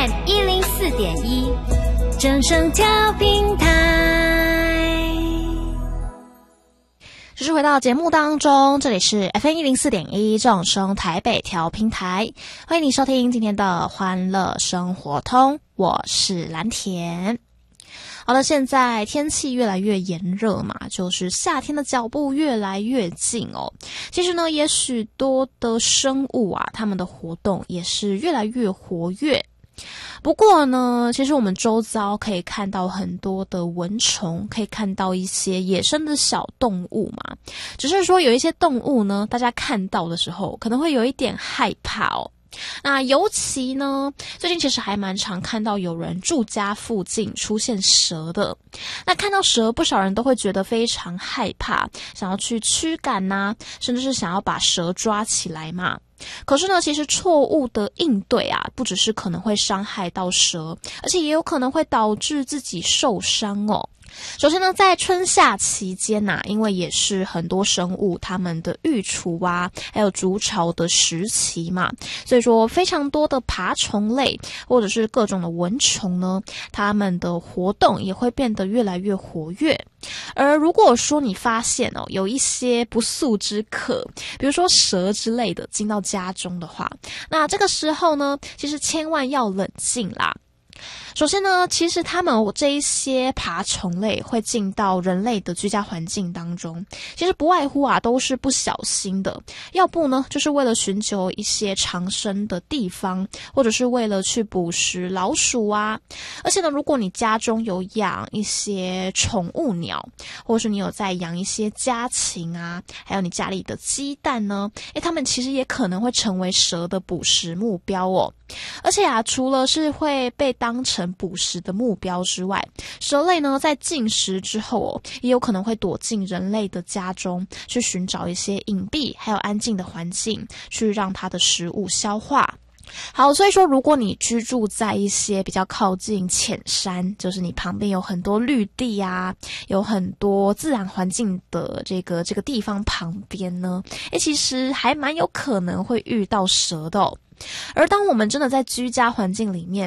FM104.1正声调频台。 继续回到节目当中，这里是 FM104.1正声台北调频台，欢迎你收听今天的欢乐生活通，我是蓝田。好了，现在天气越来越炎热嘛，就是夏天的脚步越来越近哦。其实呢，也许多的生物啊，它们的活动也是越来越活跃。不过呢，其实我们周遭可以看到很多的蚊虫，可以看到一些野生的小动物嘛。只是说有一些动物呢，大家看到的时候可能会有一点害怕哦。那尤其呢，最近其实还蛮常看到有人住家附近出现蛇的。那看到蛇，不少人都会觉得非常害怕，想要去驱赶啊，甚至是想要把蛇抓起来嘛。可是呢，其实错误的应对啊，不只是可能会伤害到蛇，而且也有可能会导致自己受伤哦。首先呢，在春夏期间啊，因为也是很多生物它们的育雏啊，还有筑巢的时期嘛，所以说非常多的爬虫类或者是各种的蚊虫呢，它们的活动也会变得越来越活跃。而如果说你发现哦，有一些不速之客，比如说蛇之类的进到家中的话，那这个时候呢，其实千万要冷静啦。首先呢，其实他们这一些爬虫类会进到人类的居家环境当中，其实不外乎啊都是不小心的，要不呢就是为了寻求一些藏身的地方，或者是为了去捕食老鼠啊。而且呢，如果你家中有养一些宠物鸟，或者是你有在养一些家禽啊，还有你家里的鸡蛋呢，它们其实也可能会成为蛇的捕食目标哦。而且啊，除了是会被当成捕食的目标之外，蛇类呢在进食之后哦，也有可能会躲进人类的家中，去寻找一些隐蔽还有安静的环境，去让它的食物消化。好，所以说如果你居住在一些比较靠近浅山，就是你旁边有很多绿地啊，有很多自然环境的这个地方旁边呢，其实还蛮有可能会遇到蛇的哦。而当我们真的在居家环境里面